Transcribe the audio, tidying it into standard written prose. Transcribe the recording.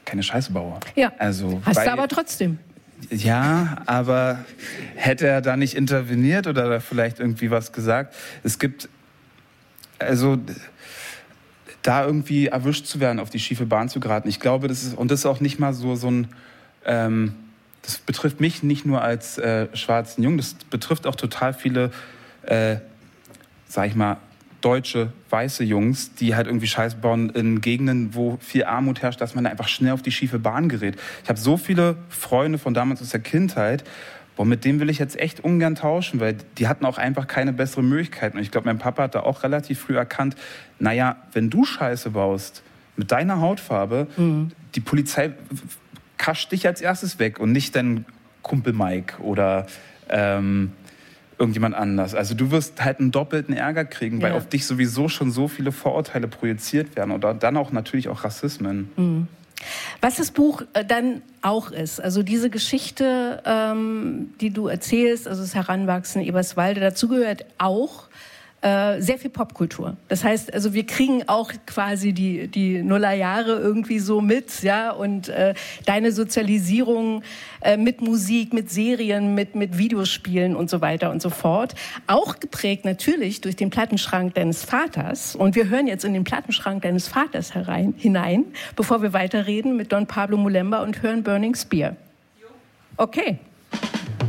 keine Scheiße baue. Ja, also, hast du aber trotzdem. Ja, aber hätte er da nicht interveniert oder vielleicht irgendwie was gesagt? Es gibt, also da irgendwie erwischt zu werden, auf die schiefe Bahn zu geraten. Ich glaube, das ist auch nicht mal so ein, das betrifft mich nicht nur als schwarzen Jungen, das betrifft auch total viele, sag ich mal, deutsche, weiße Jungs, die halt irgendwie Scheiße bauen in Gegenden, wo viel Armut herrscht, dass man da einfach schnell auf die schiefe Bahn gerät. Ich habe so viele Freunde von damals aus der Kindheit, mit denen will ich jetzt echt ungern tauschen, weil die hatten auch einfach keine besseren Möglichkeiten. Und ich glaube, mein Papa hat da auch relativ früh erkannt, naja, wenn du Scheiße baust, mit deiner Hautfarbe, die Polizei kascht dich als erstes weg und nicht dein Kumpel Mike oder irgendjemand anders. Also du wirst halt einen doppelten Ärger kriegen, weil auf dich sowieso schon so viele Vorurteile projiziert werden oder dann auch natürlich auch Rassismen. Was das Buch dann auch ist, also diese Geschichte, die du erzählst, also das Heranwachsen in Eberswalde, dazu gehört auch sehr viel Popkultur. Das heißt, also wir kriegen auch quasi die Nullerjahre irgendwie so mit, ja, und deine Sozialisierung mit Musik, mit Serien, mit Videospielen und so weiter und so fort. Auch geprägt natürlich durch den Plattenschrank deines Vaters. Und wir hören jetzt in den Plattenschrank deines Vaters hinein, bevor wir weiterreden mit Don Pablo Mulemba und hören Burning Spear. Okay.